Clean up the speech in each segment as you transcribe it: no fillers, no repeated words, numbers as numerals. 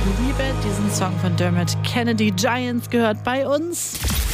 liebe diesen Song von Dermot Kennedy. Giants gehört bei uns.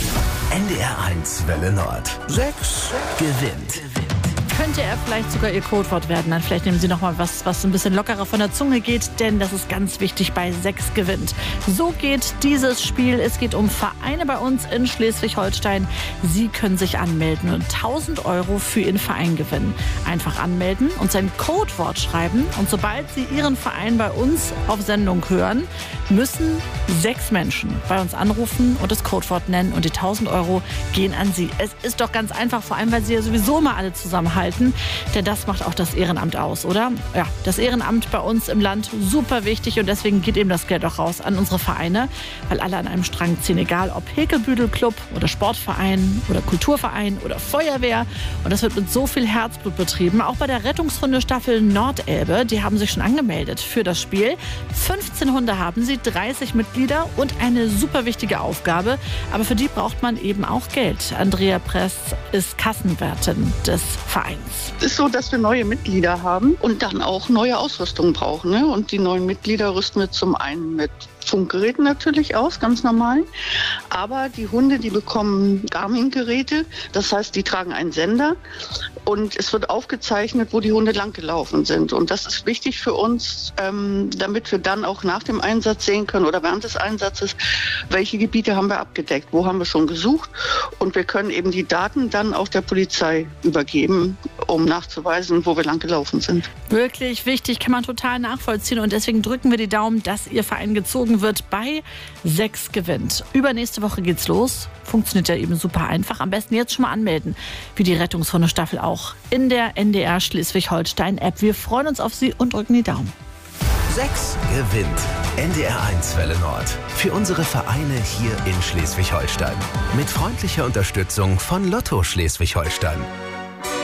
NDR 1 Welle Nord. 6 gewinnt. Könnte er vielleicht sogar Ihr Codewort werden? Dann vielleicht nehmen Sie noch mal was ein bisschen lockerer von der Zunge geht, denn das ist ganz wichtig bei 6 gewinnt. So geht dieses Spiel. Es geht um Vereine bei uns in Schleswig-Holstein. Sie können sich anmelden und 1.000 € für Ihren Verein gewinnen. Einfach anmelden und sein Codewort schreiben. Und sobald Sie Ihren Verein bei uns auf Sendung hören, müssen 6 Menschen bei uns anrufen und das Codewort nennen. Und die 1.000 € gehen an Sie. Es ist doch ganz einfach, vor allem, weil Sie ja sowieso mal alle zusammenhalten. Denn das macht auch das Ehrenamt aus, oder? Ja, das Ehrenamt bei uns im Land super wichtig und deswegen geht eben das Geld auch raus an unsere Vereine, weil alle an einem Strang ziehen, egal ob Häkelbüdelclub oder Sportverein oder Kulturverein oder Feuerwehr. Und das wird mit so viel Herzblut betrieben. Auch bei der Rettungshundestaffel Nordelbe, die haben sich schon angemeldet für das Spiel. 15 Hunde haben sie, 30 Mitglieder und eine super wichtige Aufgabe. Aber für die braucht man eben auch Geld. Andrea Press ist Kassenwärtin des Vereins. Es ist so, dass wir neue Mitglieder haben und dann auch neue Ausrüstung brauchen. Ne? Und die neuen Mitglieder rüsten wir zum einen mit Funkgeräten natürlich aus, ganz normal. Aber die Hunde, die bekommen Garmin-Geräte. Das heißt, die tragen einen Sender und es wird aufgezeichnet, wo die Hunde langgelaufen sind. Und das ist wichtig für uns, damit wir dann auch nach dem Einsatz sehen können oder während des Einsatzes, welche Gebiete haben wir abgedeckt, wo haben wir schon gesucht. Und wir können eben die Daten dann auch der Polizei übergeben, um nachzuweisen, wo wir langgelaufen sind. Wirklich wichtig, kann man total nachvollziehen. Und deswegen drücken wir die Daumen, dass Ihr Verein gezogen wird bei 6 gewinnt. Übernächste Woche geht's los. Funktioniert ja eben super einfach. Am besten jetzt schon mal anmelden, wie die Rettungshundestaffel auch in der NDR Schleswig-Holstein-App. Wir freuen uns auf Sie und drücken die Daumen. 6 gewinnt. NDR 1 Welle Nord. Für unsere Vereine hier in Schleswig-Holstein. Mit freundlicher Unterstützung von Lotto Schleswig-Holstein.